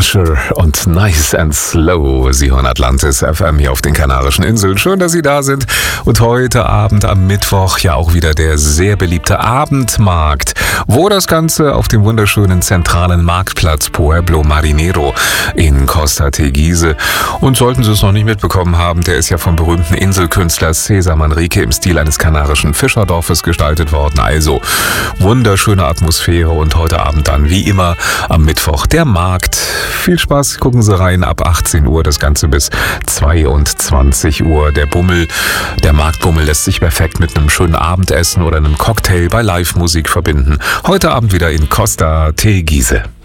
Usher und Nice and Slow. Sie hören Atlantis FM hier auf den Kanarischen Inseln. Schön, dass Sie da sind. Und heute Abend am Mittwoch ja auch wieder der sehr beliebte Abendmarkt, wo das Ganze auf dem wunderschönen zentralen Marktplatz Pueblo Marinero in Costa Teguise. Und sollten Sie es noch nicht mitbekommen haben, der ist ja vom berühmten Inselkünstler Cesar Manrique im Stil eines kanarischen Fischerdorfes gestaltet worden. Also wunderschöne Atmosphäre und heute Abend dann wie immer am Mittwoch der Markt. Viel Spaß, gucken Sie rein, ab 18 Uhr, das Ganze bis 22 Uhr. Der Marktbummel lässt sich perfekt mit einem schönen Abendessen oder einem Cocktail bei Live-Musik verbinden. Heute Abend wieder in Costa Teguise.